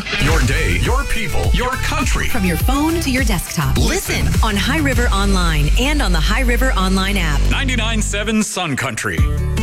Your day, your people, your country. From your phone to your desktop. Listen on High River Online and on the High River Online app. 99.7 Sun Country.